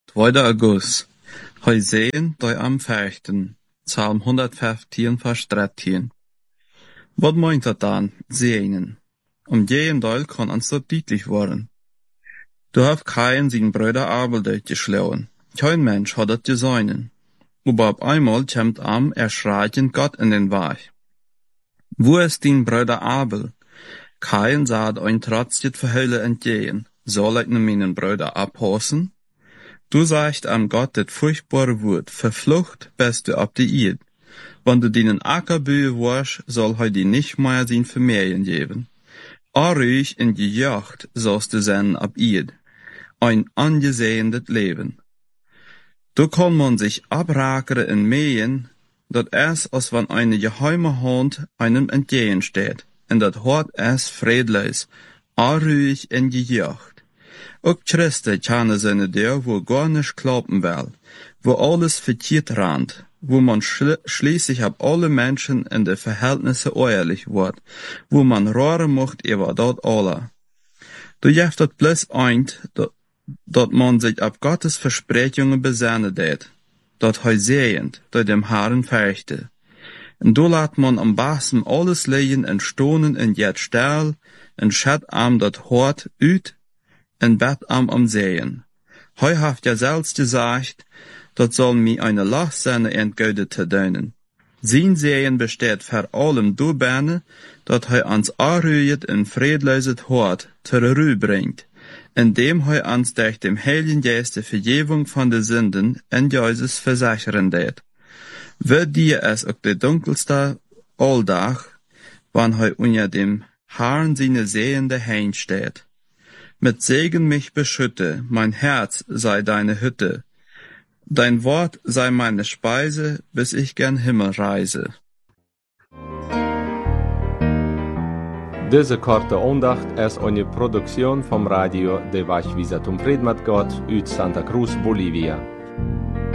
2. August. Hij zeeën die am vechten. Psalm 115, vers 13. Wat meint dat dan, zeenen? Jeden Teil kann uns das deutlich worden. Du hast keinen seinen Bruder Abel durchgeschlagen. Kein Mensch hat das geseinen. Aber auf einmal kommt erschreckend Gott in den Weg. Wo ist dein Bruder Abel? Kein sagt ein trotzig Verhöhle entgehen. Soll ich ne meinen Bruder abhassen? Du sagst Gott das furchtbare Wort, verflucht bist du ab die Erde. Wenn du deinen Acker bühe warst, soll dir nicht mehr sein Vermehren geben. Ruhig in die Jacht sollst du sein ab Erde. Ein angesehenes Leben. Du kann man sich abrakere in Mähen, dat es, als wenn eine geheime Hand einem entgegensteht, und dat Hort es friedlich, ruhig in die Jacht. Auch Christen kennen seine der, wo gar nicht klappen will, wo alles verkehrt rannt, wo man schließlich ab alle Menschen in de Verhältnisse ehrlich wird, wo man rare macht über dort alle. Du jeft dat bloß eint, dat man sich ab Gottes Versprechungen besinnen det, dat sehend, dat dem Herrn fürchte. Und du lat man am besten alles legen und stonen in jet Stell, und schat dat Hort üt, und bet am Sehen. Haft ja selbst gesagt, dat soll mir eine Last seine Entgöde zu dönen. Sein Sehen besteht vor allem duberne, dat ans arrühet in friedlöset Hort zur Ruhe bringt, indem ans durch dem Heiligen Geist die Vergebung von den Sünden in Jesus versichern det. Wird dir es auch der dunkelste Alldach, wann unter dem Herrn seine Sehende Hein steht. Mit Segen mich beschütte, mein Herz sei deine Hütte. Dein Wort sei meine Speise, bis ich gern Himmel reise. Diese korte Andacht ist eine Produktion vom Radio de Vachvisatum Fred mit Gott uit Santa Cruz, Bolivia.